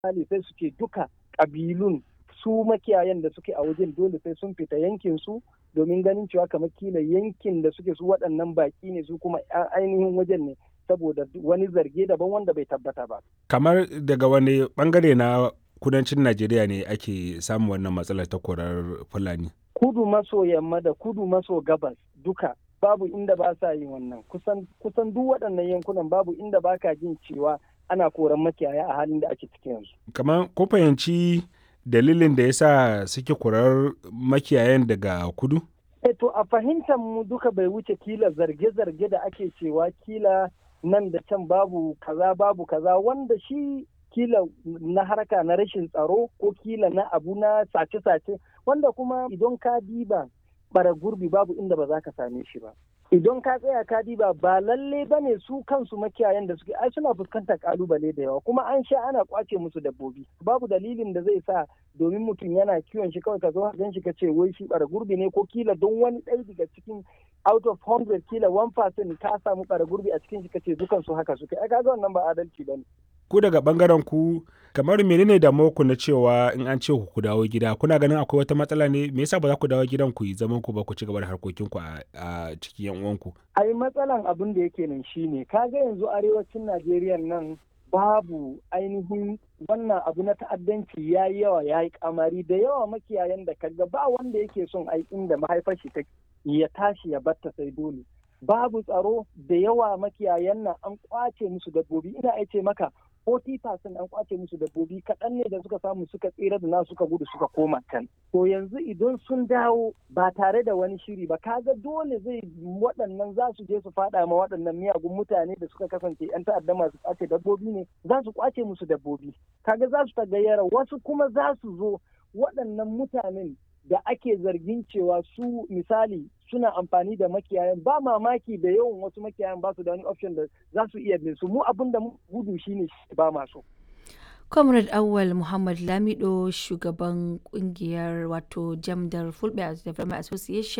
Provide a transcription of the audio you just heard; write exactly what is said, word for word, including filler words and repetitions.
misali sai su ce duka ƙabilun su makiyayan da suke a wajen dole sai sun fita yankin su domin ganin cewa kamar kila yankin da suke su waɗannan baƙi ne su kuma ainihin wajen ne saboda wani zarge daban wanda bai tabbata ba. Kamar daga wani bangare na kudancin Najeriya ne ake samun wannan matsalar ta korar Fulani? Kudu maso yamma da kudu maso gabas duka babu inda ba sa yin wannan kusan kusan duk waɗannan yankunan babu inda ba ka jin cewa ana koran makiyaya a halin da ake ciki yanzu. Kamar ko fahimci dalilin da yasa suke korar makiyayan daga kudu? E to a fahimtar mu duka bai wuce kila zarge-zarge da ake cewa kila nan da can babu kaza babu kaza wanda shi kila na harka na rashin tsaro ko kila na abu na sace-sace wanda kuma idan ka diba bara gurbi babu inda ba za ka same shi ba. Idan ka tsaya ka diba ba lalle ba ne su kansu makiyayan da suke ai suna fuskantar kalubale da yawa kuma an sha ana kwace musu dabbobi babu dalilin da zai sa domin mutum yana kiwon shi kawai ka zo gan shi ka ce wai shi bara gurbi ne ko kila don wani ɗaya daga cikin out of hundred kila one percent ka samu bara gurbi a cikin shi ka ce dukan su haka suke ai kaga wannan ba adalci bane. Ku daga bangaren ku kamar menene damuwar ku na cewa in an ce ku dawo gida kuna ganin akwai wata matsala ne me yasa ba za ku dawo gidan ku yi zaman ku ba ku ci gaba da harkokin ku a cikin yan uwanku? Ai matsalan abin da yake nan shine kaga yanzu arewacin Najeriya nan babu ainihin wannan abu na ta'addanci ya yi yawa ya yi kamari da yawa makiyayan da kaga ba wanda yake son ai inda mahaifar shi ta ya tashi ya batta sai dole. Babu tsaro da yawa makiyayan nan an kwace musu dabbobi ina aice maka forty percent an kwace musu dabbobi kaɗan ne da suka samu suka tsira da na suka gudu suka koma can. To yanzu idan sun dawo ba tare da wani shiri ba kaga dole zai waɗannan za su je su faɗa ma waɗannan miyagun mutane da suka kasance yan ta'adda masu kwace dabbobi ne za su kwace musu dabbobi. Kaga za su tagayyara wasu kuma za su zo waɗannan mutanen da ake zargin cewa su misali suna amfani da makiyayan ba mamaki da yawan wasu makiyayan ba su da wani option da za su iya bin su mu abin da gudu shine ba masu. Comrade Awal Muhammad Lamido shugaban kungiyar wato Jamdar Fulbe Development Association